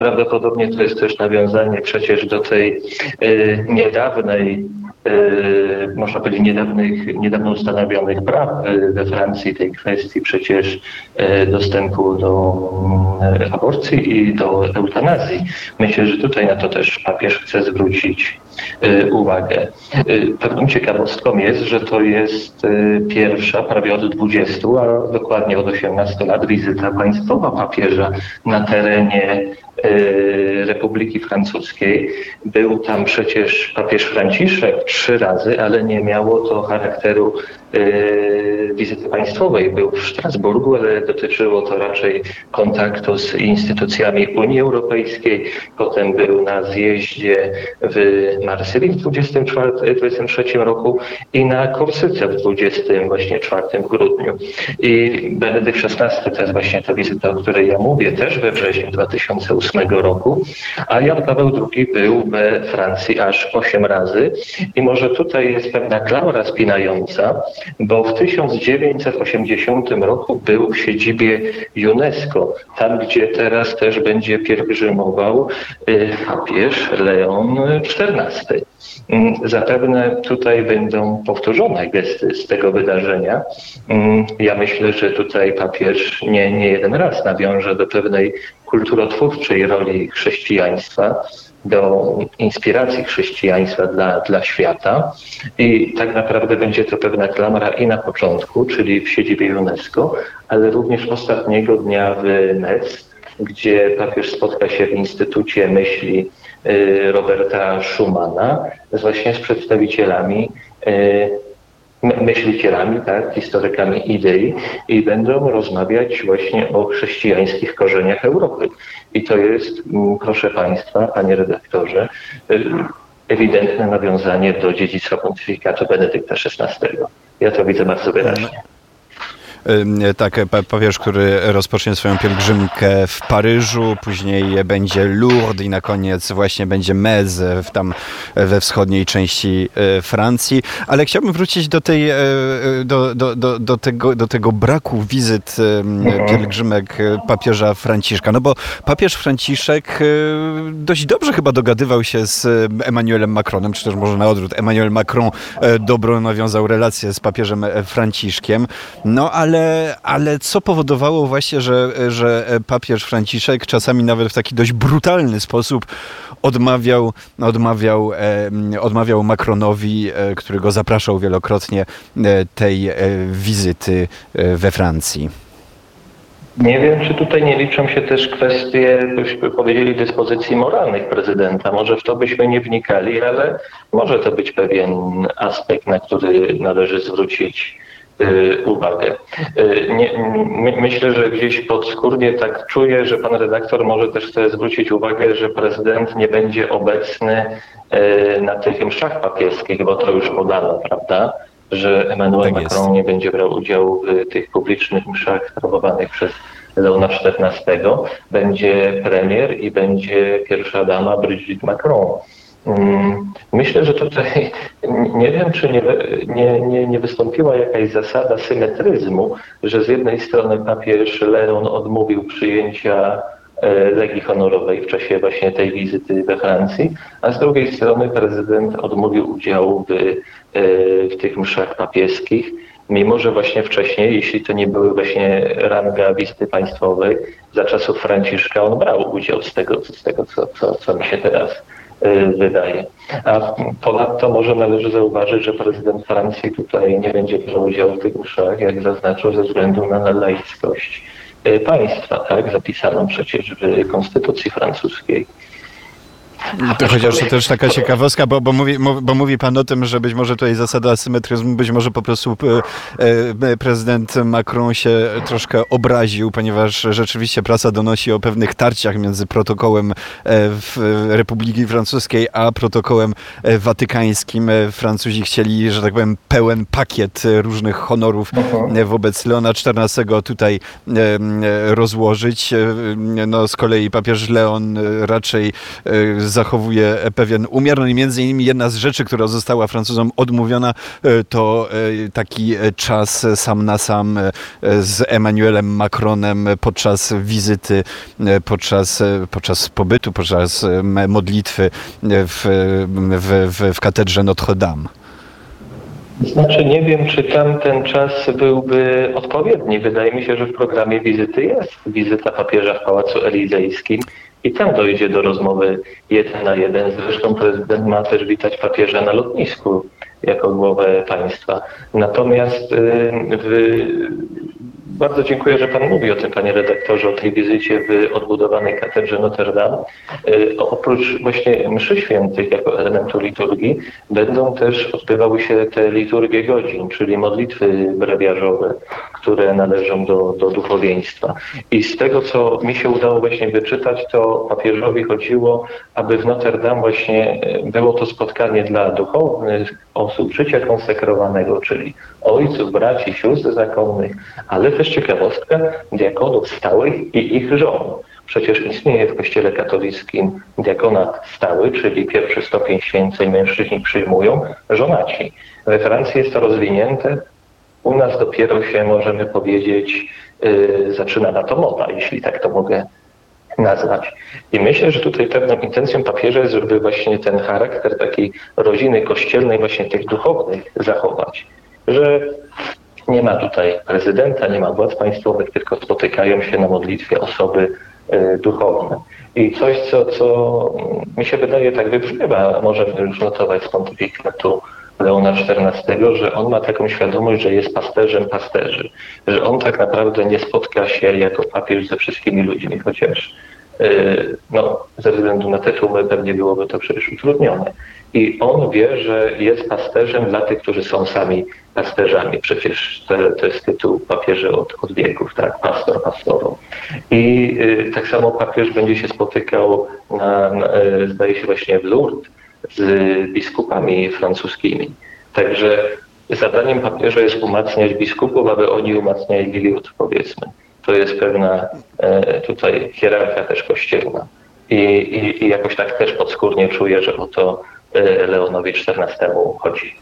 Prawdopodobnie to jest też nawiązanie przecież do tej niedawnej, można powiedzieć, niedawno ustanowionych praw we Francji, tej kwestii przecież dostępu do aborcji i do eutanazji. Myślę, że tutaj na to też papież chce zwrócić uwagę. Pewną ciekawostką jest, że to jest pierwsza prawie od 20, a dokładnie od 18 lat wizyta państwowa papieża na terenie Republiki Francuskiej. Był tam przecież papież Franciszek 3 razy, ale nie miało to charakteru wizyty państwowej. Był w Strasburgu, ale dotyczyło to raczej kontaktu z instytucjami Unii Europejskiej. Potem był na zjeździe w Marsylii w 23 roku i na Korsyce w 24 grudniu. I Benedykt XVI to jest właśnie ta wizyta, o której ja mówię, też we wrześniu 2008 roku, a Jan Paweł II był we Francji aż 8 razy i może tutaj jest pewna klaura spinająca, bo w 1980 roku był w siedzibie UNESCO, tam gdzie teraz też będzie pielgrzymował papież Leon XIV. Zapewne tutaj będą powtórzone gesty z tego wydarzenia. Ja myślę, że tutaj papież nie jeden raz nawiąże do pewnej kulturotwórczej roli chrześcijaństwa, do inspiracji chrześcijaństwa dla świata i tak naprawdę będzie to pewna klamra i na początku, czyli w siedzibie UNESCO, ale również ostatniego dnia w Metz, gdzie papież spotka się w Instytucie Myśli Roberta Schumana właśnie z przedstawicielami myślicielami, tak, historykami idei i będą rozmawiać właśnie o chrześcijańskich korzeniach Europy. I to jest, proszę Państwa, panie redaktorze, ewidentne nawiązanie do dziedzictwa pontyfikatu Benedykta XVI. Ja to widzę bardzo wyraźnie. Tak, papież, który rozpocznie swoją pielgrzymkę w Paryżu, później będzie Lourdes i na koniec właśnie będzie Metz tam we wschodniej części Francji. Ale chciałbym wrócić do tego braku wizyt pielgrzymek papieża Franciszka. No bo papież Franciszek dość dobrze chyba dogadywał się z Emmanuelem Macronem, czy też może na odwrót. Emmanuel Macron dobro nawiązał relacje z papieżem Franciszkiem. No ale co powodowało właśnie, że papież Franciszek czasami nawet w taki dość brutalny sposób odmawiał Macronowi, który go zapraszał wielokrotnie, tej wizyty we Francji? Nie wiem, czy tutaj nie liczą się też kwestie, byśmy powiedzieli, dyspozycji moralnych prezydenta. Może w to byśmy nie wnikali, ale może to być pewien aspekt, na który należy zwrócić uwagę. Myślę, że gdzieś podskórnie tak czuję, że pan redaktor może też chce zwrócić uwagę, że prezydent nie będzie obecny na tych mszach papieskich, bo to już podano, prawda? Że Emmanuel Macron nie będzie brał udziału w tych publicznych mszach sprawowanych przez Leona XIV. Będzie premier i będzie pierwsza dama Brigitte Macron. Myślę, że tutaj nie wiem, czy nie wystąpiła jakaś zasada symetryzmu, że z jednej strony papież Leon odmówił przyjęcia Legii Honorowej w czasie właśnie tej wizyty we Francji, a z drugiej strony prezydent odmówił udziału w tych mszach papieskich, mimo że właśnie wcześniej, jeśli to nie były właśnie ranga wizyty państwowej, za czasów Franciszka on brał udział z tego co mi się teraz wydaje. A ponadto może należy zauważyć, że prezydent Francji tutaj nie będzie brał udziału w tych mszach, jak zaznaczył, ze względu na laickość państwa, tak, zapisaną przecież w konstytucji francuskiej. Chociaż to też taka ciekawostka, bo mówi pan o tym, że być może tutaj zasada asymetryzmu, być może po prostu prezydent Macron się troszkę obraził, ponieważ rzeczywiście prasa donosi o pewnych tarciach między protokołem Republiki Francuskiej a protokołem watykańskim. Francuzi chcieli, że tak powiem, pełen pakiet różnych honorów wobec Leona XIV tutaj rozłożyć. No, z kolei papież Leon raczej zachowuje pewien umiar. No i między innymi jedna z rzeczy, która została Francuzom odmówiona, to taki czas sam na sam z Emmanuelem Macronem podczas wizyty, podczas pobytu, podczas modlitwy w katedrze Notre-Dame. Znaczy nie wiem, czy tamten czas byłby odpowiedni. Wydaje mi się, że w programie wizyty jest wizyta papieża w Pałacu Elizejskim i tam dojdzie do rozmowy 1 na 1. Zresztą prezydent ma też witać papieża na lotnisku jako głowę państwa. Natomiast bardzo dziękuję, że pan mówi o tym, panie redaktorze, o tej wizycie w odbudowanej katedrze Notre Dame. Oprócz właśnie mszy świętych jako elementu liturgii będą też odbywały się te liturgie godzin, czyli modlitwy brewiarzowe, które należą do duchowieństwa. I z tego, co mi się udało właśnie wyczytać, to papieżowi chodziło, aby w Notre Dame właśnie było to spotkanie dla duchownych, osób życia konsekrowanego, czyli ojców, braci, sióstr zakonnych, ale też ciekawostka diakonów stałych i ich żon. Przecież istnieje w Kościele katolickim diakonat stały, czyli pierwszy stopień święceń mężczyźni przyjmują żonaci. We Francji jest to rozwinięte. U nas dopiero się, możemy powiedzieć, zaczyna na to moda, jeśli tak to mogę nazwać. I myślę, że tutaj pewną intencją papieża jest, żeby właśnie ten charakter takiej rodziny kościelnej, właśnie tych duchownych zachować. Że nie ma tutaj prezydenta, nie ma władz państwowych, tylko spotykają się na modlitwie osoby duchowne. I coś, co mi się wydaje tak wybrzmiewa, możemy już notować z pontyfikatu Leona XIV, że on ma taką świadomość, że jest pasterzem pasterzy, że on tak naprawdę nie spotka się jako papież ze wszystkimi ludźmi, chociaż ze względu na te tłumy pewnie byłoby to przecież utrudnione. I on wie, że jest pasterzem dla tych, którzy są sami pasterzami. Przecież to jest tytuł papieży od wieków, tak? Pastor, pastorą. I tak samo papież będzie się spotykał, zdaje się właśnie w Lourdes, z biskupami francuskimi. Także zadaniem papieża jest umacniać biskupów, aby oni umacniali lud, powiedzmy. To jest pewna tutaj hierarchia też kościelna. I jakoś tak też podskórnie czuję, że o to Leonowi XIV chodzi.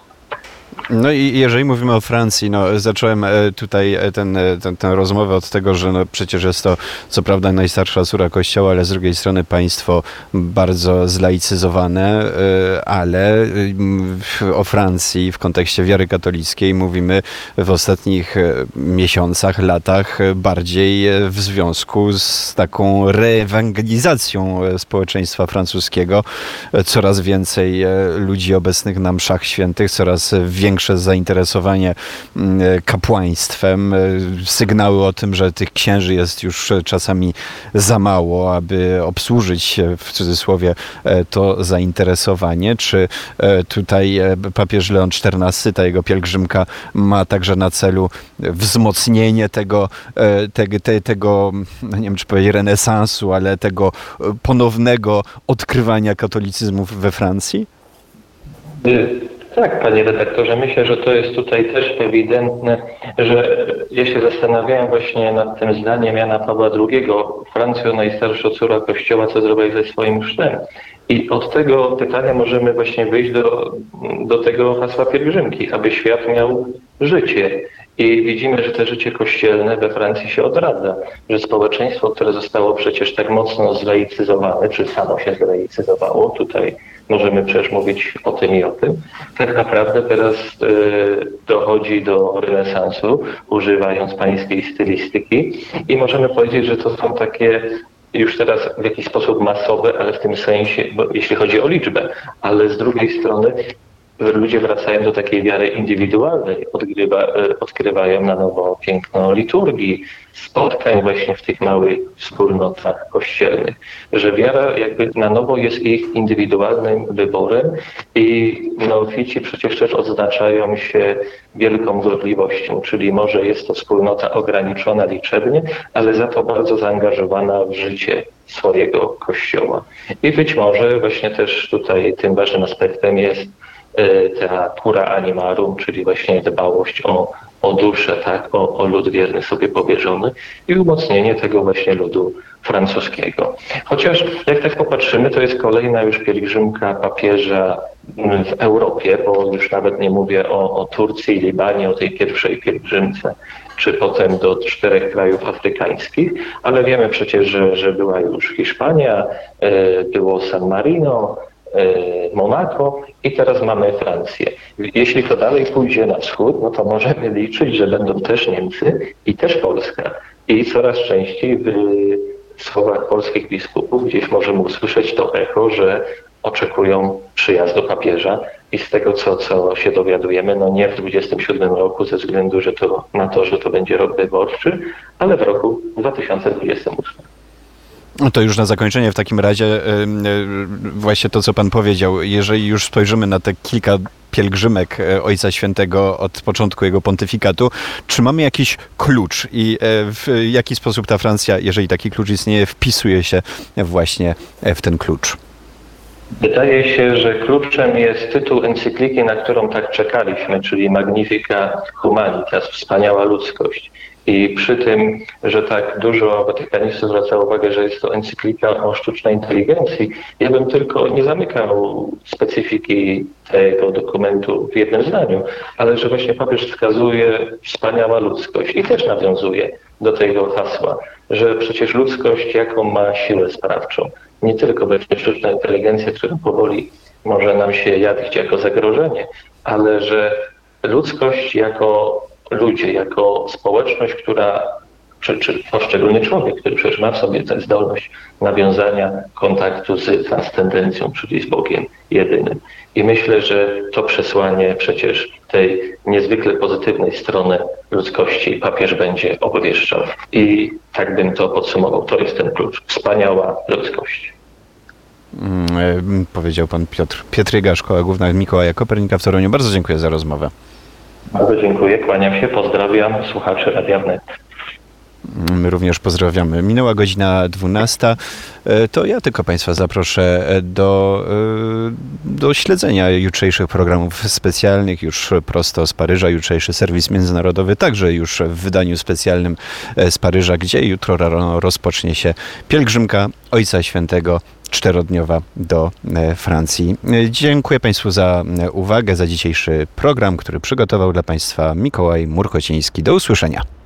No i jeżeli mówimy o Francji, zacząłem tutaj tę rozmowę od tego, że przecież jest to co prawda najstarsza córa Kościoła, ale z drugiej strony państwo bardzo zlaicyzowane, ale o Francji w kontekście wiary katolickiej mówimy w ostatnich miesiącach, latach bardziej w związku z taką reewangelizacją społeczeństwa francuskiego. Coraz więcej ludzi obecnych na mszach świętych, coraz większe zainteresowanie kapłaństwem, sygnały o tym, że tych księży jest już czasami za mało, aby obsłużyć w cudzysłowie to zainteresowanie. Czy tutaj papież Leon XIV, ta jego pielgrzymka ma także na celu wzmocnienie tego nie wiem czy powiedzieć renesansu, ale tego ponownego odkrywania katolicyzmu we Francji? Tak, panie redaktorze, myślę, że to jest tutaj też ewidentne, że ja się zastanawiałem właśnie nad tym zdaniem Jana Pawła II, Francja najstarsza córa Kościoła, co zrobić ze swoim chrztem. I od tego pytania możemy właśnie wyjść do tego hasła pielgrzymki, aby świat miał życie. I widzimy, że to życie kościelne we Francji się odradza, że społeczeństwo, które zostało przecież tak mocno zlaicyzowane, czy samo się zlaicyzowało, tutaj możemy przecież mówić o tym i o tym, tak naprawdę teraz dochodzi do renesansu, używając pańskiej stylistyki i możemy powiedzieć, że to są takie już teraz w jakiś sposób masowe, ale w tym sensie, jeśli chodzi o liczbę, ale z drugiej strony ludzie wracają do takiej wiary indywidualnej, odkrywają na nowo piękno liturgii, spotkań właśnie w tych małych wspólnotach kościelnych, że wiara jakby na nowo jest ich indywidualnym wyborem i neofici przecież też odznaczają się wielką gorliwością, czyli może jest to wspólnota ograniczona liczebnie, ale za to bardzo zaangażowana w życie swojego kościoła. I być może właśnie też tutaj tym ważnym aspektem jest ta cura animarum, czyli właśnie dbałość o o duszę, tak, o lud wierny sobie powierzony i umocnienie tego właśnie ludu francuskiego. Chociaż jak tak popatrzymy, to jest kolejna już pielgrzymka papieża w Europie, bo już nawet nie mówię o Turcji, Libanie, o tej pierwszej pielgrzymce, czy potem do 4 krajów afrykańskich, ale wiemy przecież, że była już Hiszpania, było San Marino, Monako i teraz mamy Francję. Jeśli to dalej pójdzie na wschód, no to możemy liczyć, że będą też Niemcy i też Polska. I coraz częściej w słowach polskich biskupów gdzieś możemy usłyszeć to echo, że oczekują przyjazdu papieża i z tego, co się dowiadujemy, no nie w 27 roku ze względu na to, że to będzie rok wyborczy, ale w roku 2028. No to już na zakończenie w takim razie właśnie to, co pan powiedział. Jeżeli już spojrzymy na te kilka pielgrzymek Ojca Świętego od początku jego pontyfikatu, czy mamy jakiś klucz i w jaki sposób ta Francja, jeżeli taki klucz istnieje, wpisuje się właśnie w ten klucz? Wydaje się, że kluczem jest tytuł encykliki, na którą tak czekaliśmy, czyli Magnificat Humanitas, wspaniała ludzkość. I przy tym, że tak dużo watykanistów zwraca uwagę, że jest to encyklika o sztucznej inteligencji, ja bym tylko nie zamykał specyfiki tego dokumentu w jednym zdaniu, ale że właśnie papież wskazuje wspaniała ludzkość i też nawiązuje do tego hasła, że przecież ludzkość jaką ma siłę sprawczą. Nie tylko właśnie sztuczna inteligencja, która powoli może nam się jawić jako zagrożenie, ale że ludzkość jako ludzie, jako społeczność, która, czy poszczególny człowiek, który przecież ma w sobie tę zdolność nawiązania kontaktu z transcendencją, czyli z Bogiem jedynym. I myślę, że to przesłanie przecież tej niezwykle pozytywnej strony ludzkości papież będzie obwieszczał. I tak bym to podsumował. To jest ten klucz. Wspaniała ludzkość. Powiedział pan Piotr Pietryga, Szkoła Główna Mikołaja Kopernika w Toruniu. Bardzo dziękuję za rozmowę. Bardzo dziękuję, kłaniam się, pozdrawiam słuchaczy Radia Wnet. My również pozdrawiamy. Minęła godzina 12. To ja tylko państwa zaproszę do śledzenia jutrzejszych programów specjalnych, już prosto z Paryża. Jutrzejszy serwis międzynarodowy, także już w wydaniu specjalnym z Paryża, gdzie jutro rano rozpocznie się pielgrzymka Ojca Świętego 4-dniowa do Francji. Dziękuję państwu za uwagę, za dzisiejszy program, który przygotował dla państwa Mikołaj Murkociński. Do usłyszenia.